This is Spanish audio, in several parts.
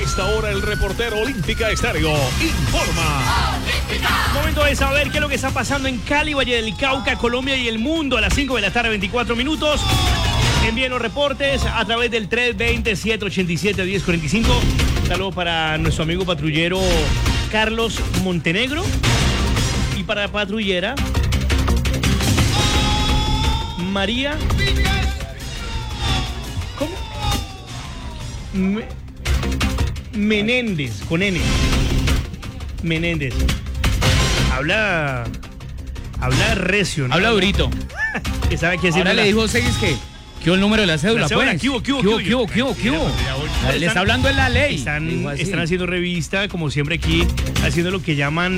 esta hora el reportero Olímpica Estéreo informa. Momento de saber qué es lo que está pasando en Cali, Valle del Cauca, Colombia y el mundo a las 5 de la tarde, 24 minutos. Envíen los reportes a través del 320-787-1045. Saludo para nuestro amigo patrullero Carlos Montenegro y para la patrullera María. ¿Cómo? Menéndez, con N. Menéndez. Habla recio, ¿no? Habla durito. Que sabe qué decir. Ahora le dijo Seguis que el número de la cédula, pues. ¿Qué hubo? Le está hablando en la ley. Están haciendo revista, como siempre aquí, haciendo lo que llaman...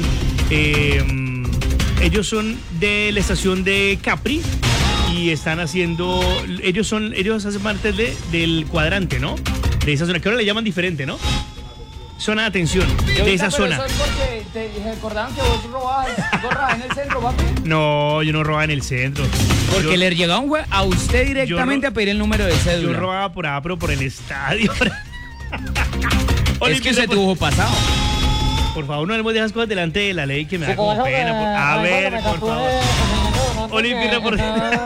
ellos son de la estación de Capri y están haciendo... Ellos hacen parte del cuadrante, ¿no? De esa zona, que ahora le llaman diferente, ¿no? Zona de atención, de esa zona. ¿Eso es porque te recordaban que vos robabas en el centro, papi? No, yo no robaba en el centro. Porque le llegaron a usted directamente a pedir el número de cédula. Yo robaba por el estadio. Es que se tuvo pasado. Por favor, no hablemos de esas cosas delante de la ley que me da como pena. A ver, por favor. Olimpia por...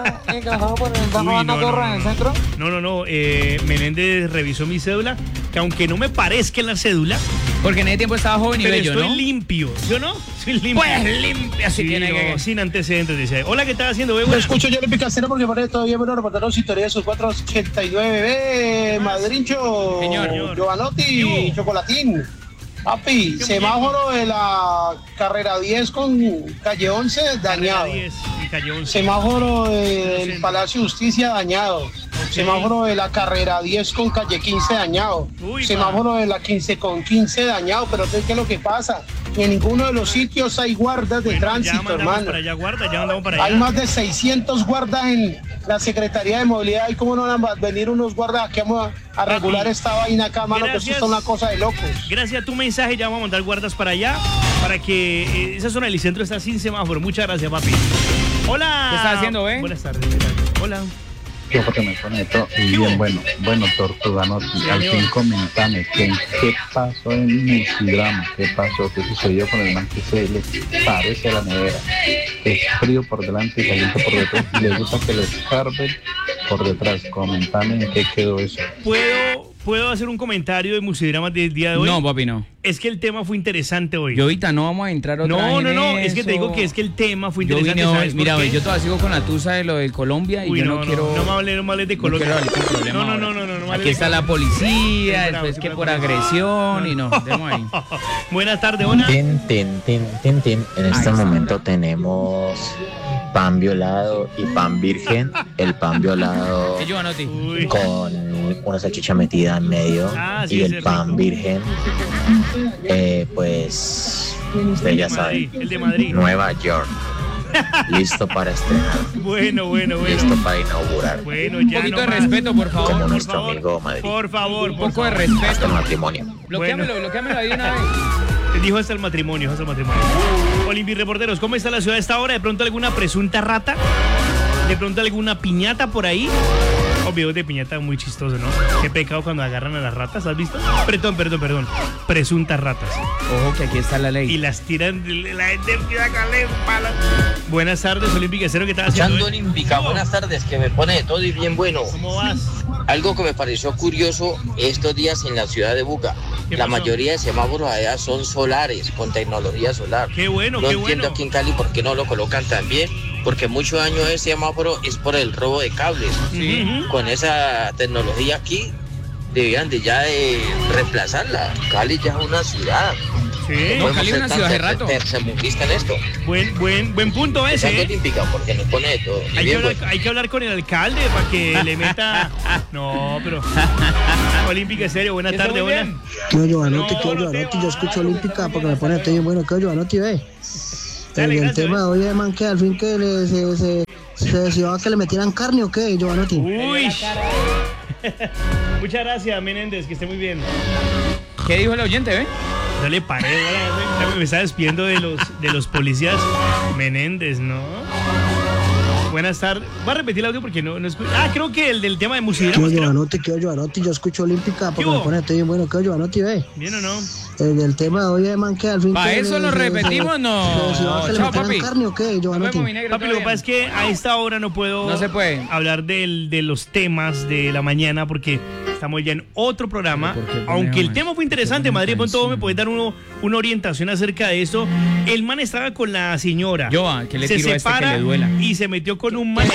No. Menéndez revisó mi cédula, que aunque no me parezca en la cédula... Porque en ese tiempo estaba joven y bello, ¿no? Estoy limpio, ¿sí o no? Soy limpio. Pues limpio, así sí, tiene que... Sin antecedentes, dice. Hola, ¿qué estás haciendo, bebé? Lo escucho yo, Olímpica Estéreo, porque parece todavía bueno reportar los historias de sus 489, Madrincho, Señor. Giovanotti y Chocolatín. Papi, semáforo de la carrera 10 con calle 11 dañado. 10 y calle 11. Semáforo del Palacio de Justicia dañado. Okay. Semáforo de la carrera 10 con calle 15 dañado. Semáforo de la 15 con 15 dañado. Pero ¿qué es lo que pasa? En ninguno de los sitios hay guardas de tránsito, hermano. Para allá, ya mandamos para allá. Hay más de 600 guardas en la Secretaría de Movilidad. ¿Y cómo no van a venir unos guardas aquí a regular esta vaina acá, mano? Que esto es una cosa de locos. Gracias a tu mensaje ya vamos a mandar guardas para allá, para que esa zona del centro está sin semáforo. Muchas gracias, papi. Hola. ¿Qué estás haciendo, Ben? Buenas tardes. Hola. Yo porque me conecto y bien bueno, Tortugano, al fin comentame qué pasó en Musidrama, qué pasó, qué sucedió con el man que se le parece a la nevera, es frío por delante y caliente por detrás, y le gusta que le escarben por detrás. Comentame en qué quedó eso. ¿Puedo hacer un comentario de Musidrama del día de hoy? No, papi, no. Es que el tema fue interesante hoy. Yo ahorita no vamos a entrar otra vez en No, eso. es que te digo que es que el tema fue Yo interesante. vine hoy, ¿sabes mira, por qué? yo todavía sigo con la tusa de lo de Colombia y no quiero... No me hables de Colombia. No quiero hablar con problema No. Aquí está la policía, Bravo, después que por agresión y no, demos ahí. Buenas tardes, hola. En este momento tenemos pan violado y pan virgen. El pan violado ¿Qué yo, Anotti? con una salchicha metida en medio Sí, y ese el es pan rico. virgen, pues usted ya sabe, El de Madrid. Nueva York, listo para estrenar, Bueno. listo para inaugurar, Bueno, Un ya poquito no de más. respeto, por como favor. nuestro amigo Madrid, Por favor, Un poco de respeto. hasta el matrimonio. Bloquéamelo ahí de una vez. Dijo hasta el matrimonio. Olimpia reporteros, ¿cómo está la ciudad a esta hora? ¿De pronto alguna presunta rata? ¿De pronto alguna piñata por ahí? Videos de piñata muy chistoso, ¿no? Qué pecado cuando agarran a las ratas, ¿has visto? Perdón. Presuntas ratas. Ojo que aquí está la ley. Y las tiran, la gente empieza a caler palas. Buenas tardes, Olímpica Cero, ¿qué estás haciendo? Escuchando Olímpica, buenas tardes, que me pone de todo y bien bueno. ¿Cómo vas? Algo que me pareció curioso estos días en la ciudad de Buga. ¿Qué La pasó? mayoría de semáforos allá son solares, con tecnología solar. Qué bueno, No qué entiendo bueno. aquí en Cali por qué no lo colocan también, porque muchos años ese semáforo es por el robo de cables. Sí. Con esa tecnología aquí, debían de reemplazarla. Cali ya es una ciudad. Sí. No, podemos Cali es ser una tan ciudad de rato. tercermundista en esto. Buen punto ese, Escuchando ¿eh? Olímpica, porque nos pone de todo. Y bien bueno. Hay que hablar con el alcalde para que le meta... No, pero... Olímpica Serio, buena tarde, hola. Tío Giovanotti, yo escucho Olímpica porque me pone todo bien bueno. Tío Giovanotti, ve. Dale, El gracias, tema de hoy es, man, que al fin que se decidió que le metieran carne o qué, Giovanotti. Uy. Muchas gracias, Menéndez, que esté muy bien. ¿Qué dijo el oyente, ve? No le paré, me está despidiendo de los policías Menéndez, ¿no? Buenas tardes. ¿Va a repetir el audio porque no escucho? Ah, creo que el del tema de música. Quedó Giovanotti, yo escucho Olímpica porque me pone estoy bien bueno. Quedó Giovanotti, ve. ¿Bien o no? El tema de hoy de man que al fin... ¿Para eso lo repetimos? No. Chao, papi. ¿Carne o qué, Giovanotti? Papi, lo que pasa es que a esta hora no puedo hablar de los temas de la mañana porque estamos ya en otro programa. Aunque el tema fue interesante, Madrid, con todo, me puedes dar una orientación acerca de eso. El man estaba con la señora. Que le tiró se separa que le duela. Y se metió con un man.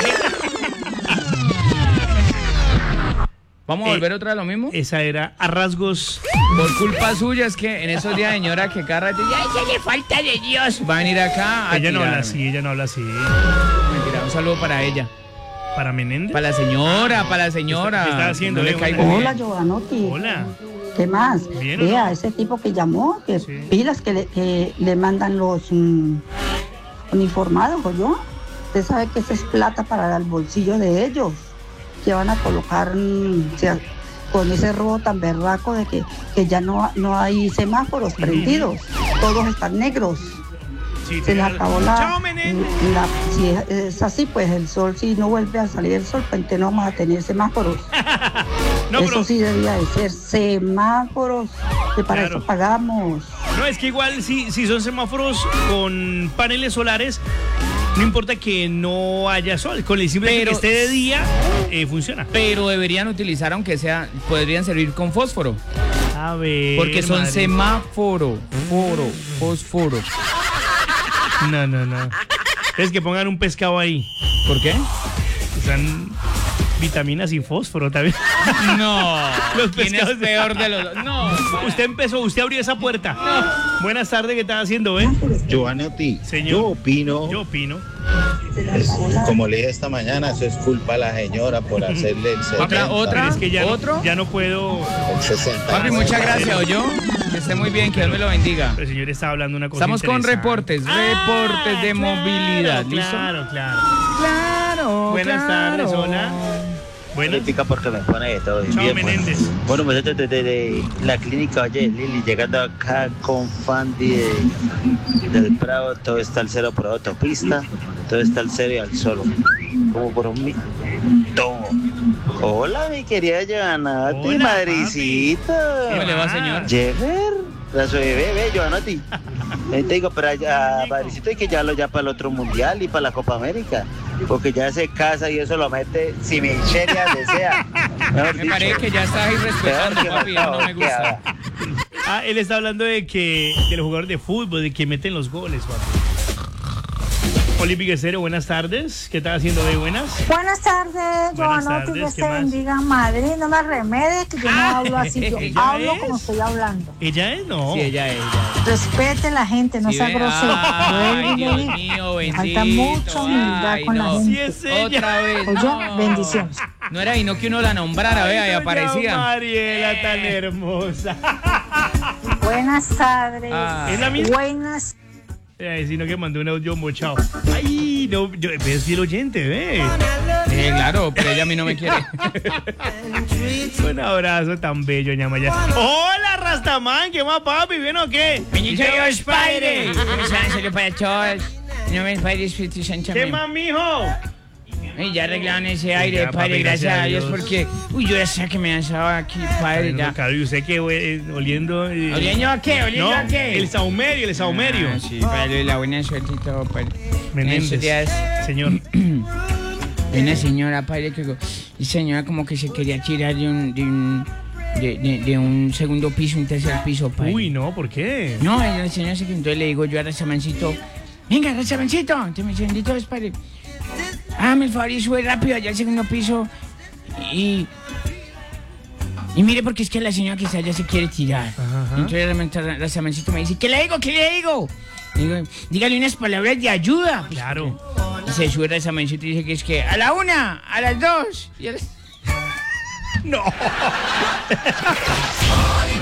¿Vamos a volver otra vez a lo mismo? Esa era a rasgos. Por culpa suya, es que en esos días, señora, que cada rato ya le falta de Dios. Va a venir acá a ella no habla así. Mentira, un saludo para ella. ¿Para Menéndez? Para la señora. ¿Qué está haciendo? No le caigo. Hola, Giovanotti. Hola. ¿Qué más? Bien, vea, ese tipo que llamó, que pilas que le mandan los uniformados, ¿o yo? Usted sabe que esa es plata para el bolsillo de ellos, que van a colocar con ese robo tan berraco de que ya no hay semáforos prendidos, todos están negros. Sí, se les acabó si es así, pues el sol, si no vuelve a salir el sol, pues no vamos a tener semáforos. Eso sí debía de ser semáforos, que para eso pagamos. No, es que igual si son semáforos con paneles solares, no importa que no haya sol, con el simple hecho que esté de día, funciona. Pero deberían utilizar, aunque sea, podrían servir con fósforo. A ver, porque son semáforo, fósforo. No. Es que pongan un pescado ahí. ¿Por qué? Están vitaminas y fósforo también. No. Los ¿Quién es peor de los dos? No. Usted abrió esa puerta. No. Buenas tardes, ¿qué está haciendo, Giovanotti, señor. Yo opino. Como le dije esta mañana, eso es culpa a la señora por hacerle el 70. ¿Otra? Es que ya ¿Otro? Ya no puedo. El 60. Papi, muchas gracias, ¿oyó? Que esté muy bien, que Dios me lo bendiga. Pero el señor está hablando una cosa Estamos con reportes de movilidad. ¿Listo? Claro. Buenas tardes, hola. Bueno, porque me pone de todo. Chao, Menéndez. Bueno, pues desde la clínica, oye, Lili, llegando acá con Fandi del Prado, todo está al cero por autopista, todo está al cero y al solo. Como por un todo. Hola, mi querida Giovanotti, madricita. ¿Cómo le va, señor? Jeffer, la soy bebé, Giovanotti. Te digo, pero a madricito hay que llevarlo ya para el otro mundial y para la Copa América. Porque ya se casa y eso lo mete si me encheria desea. Me parece que ya estás irrespetando, papi, no me gusta. Él está hablando de los jugadores de fútbol, de que meten los goles, papi. Olímpica Estéreo, buenas tardes. ¿Qué estás haciendo de buenas? Buenas tardes, Giovanotti, Dios te bendiga, Madrid. No me remedes que yo no hablo así, yo hablo como estoy hablando. ¿Ella es? No. Sí, ella es. Respete la gente, no sea grosero. Ay, Dios mío, bendito. Falta mucha humildad con la gente. Sí es ella. Otra vez. Oye, bendiciones. No era y no que uno la nombrara, vea, y aparecía. Mariela, tan hermosa. Buenas tardes. ¿Es la misma? Buenas. Sino que mandó un audio mochado. Ay, no, es fiel oyente, ve. Claro, pero ella a mí no me quiere. Un abrazo tan bello, ñamaya. Hola, Rastaman, ¿qué más, papi? ¿Bien o qué? Yo, Spider. Para todos. No me ¿Qué más, mijo? Y ya arreglaron ese aire, padre, gracias a Dios, porque... Uy, yo decía que me lanzaba aquí, padre, ya. Claro, y usted que oliendo... ¿Oliendo a qué? ¿Oliendo a qué? El saumerio. Ah, sí, padre, la buena suerte y todo, padre. Menéndez, señor. Una señora, padre, que... Y señora como que se quería tirar de un segundo piso, un tercer piso, padre. Uy, no, ¿por qué? No, la señora se que entonces le digo yo a Razamancito, venga, Razamancito, entonces me dice, bendito es, padre. Hágame el favor y sube rápido allá al segundo piso y mire porque es que la señora que está allá se quiere tirar. Ajá. Entonces la Samancito me dice, ¿qué le digo? Digo, dígale unas palabras de ayuda. Pues, claro. Y se sube la Samancito y dice que es que a la 1, a las 2 y a las... No.